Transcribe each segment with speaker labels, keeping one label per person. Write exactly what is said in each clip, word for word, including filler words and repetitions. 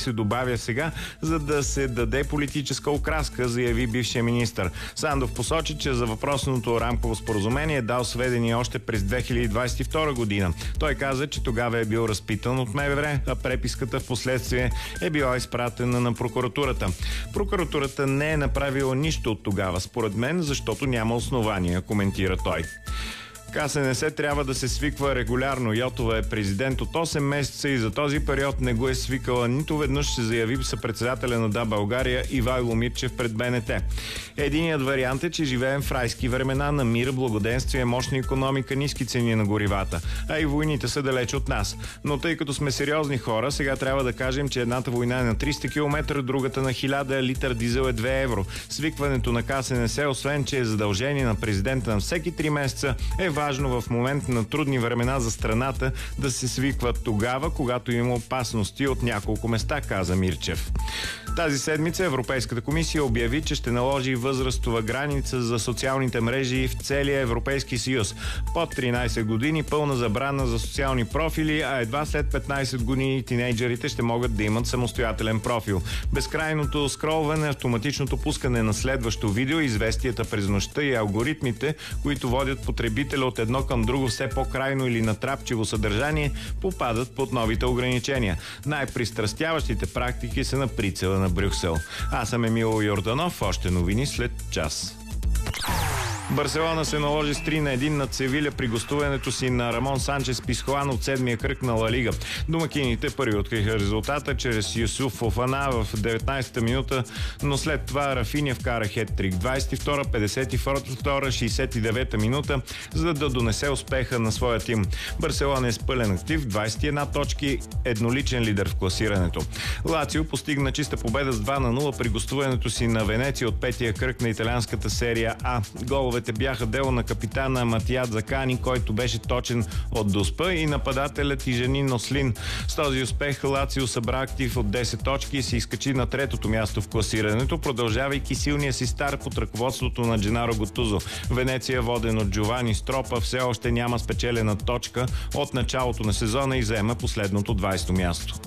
Speaker 1: се добавя сега, за да се даде политическа окраска, заяви бившия министър. Сандов посочи, че за въпросното рамково споразумение е дал сведения още през две хиляди двадесет и втора година. Той каза, че тогава е бил разпитан от МВР, а преписката в последствие е била изпратена на прокуратурата. Прокуратурата не е направила нищо от тогава, според мен, защото няма основания, коментира той. Ка Ес Ен Ес трябва да се свиква регулярно. Йотова е президент от осем месеца и за този период не го е свикала нито веднъж, се заяви съпредседателя на Да, България Ивайло Мирчев пред Б Н Т. Единият вариант е, че живеем в райски времена на мир, благоденствие, мощна икономика, ниски цени на горивата. А и войните са далеч от нас. Но тъй като сме сериозни хора, сега трябва да кажем, че едната война е на триста километра, другата на хиляда, литър дизел е две евро. Свикването на Ка Ес Ен Ес, освен че е задължение на президента на всеки три месеца, е важно в момент на трудни времена за страната да се свиква тогава, когато има опасности от няколко места, каза Мирчев. Тази седмица Европейската комисия обяви, че ще наложи възрастова граница за социалните мрежи в целия Европейски съюз. Под тринадесет години пълна забрана за социални профили, а едва след петнадесет години тинейджерите ще могат да имат самостоятелен профил. Безкрайното скролване, автоматичното пускане на следващо видео, известията през нощта и алгоритмите, които водят потребителя от едно към друго все по-крайно или натрапчиво съдържание, попадат под новите ограничения. Най-пристрастяващите практики са на прицела на Брюксел. Аз съм Емил Йорданов, още новини след час. Барселона се наложи с три на едно над Севиля при гостуването си на Рамон Санчес Пизхуан от седмия кръг на Ла Лига. Домакините първи откриха резултата чрез Юсуф Фофана в деветнадесета минута, но след това Рафиня вкара хеттрик двадесет и втора, петдесет и втора, шейсет и девета минута, за да донесе успеха на своя тим. Барселона е с пълен актив, двадесет и една точки, едноличен лидер в класирането. Лацио постигна чиста победа с два на нула при гостуването си на Венеция от петия кръг на италианската серия А. Головете бяха дело на капитана Матия Закани, който беше точен от Доспа, и нападателят Ижанин Ослин. С този успех Лацио събра актив от десет точки и се изкачи на третото място в класирането, продължавайки силния си старт под ръководството на Дженаро Готузо. Венеция, воден от Джовани Стропа, все още няма спечелена точка от началото на сезона и заема последното двадесето място.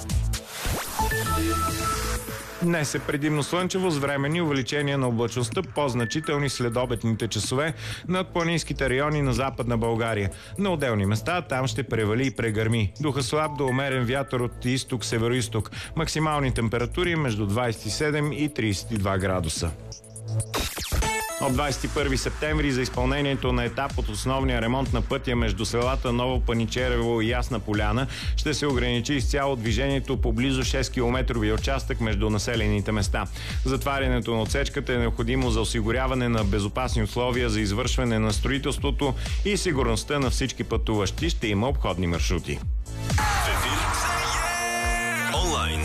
Speaker 1: Днес е предимно слънчево с временни увеличения на облачността, по-значителни следобедните часове над планинските райони на Западна България. На отделни места там ще превали и прегърми. Духа слаб до умерен вятър от изток-североизток. Максимални температури между двадесет и седем и тридесет и два градуса. От двадесет и първи септември за изпълнението на етап от основния ремонт на пътя между селата Ново Паничерево и Ясна Поляна ще се ограничи изцяло движението по близо шест километрови участък между населените места. Затварянето на отсечката е необходимо за осигуряване на безопасни условия за извършване на строителството и сигурността на всички пътуващи. Ще има обходни маршрути.
Speaker 2: В ефир, онлайн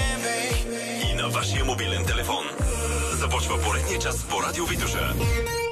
Speaker 2: и на вашия мобилен телефон. Започва поредния час по Радио Витоша.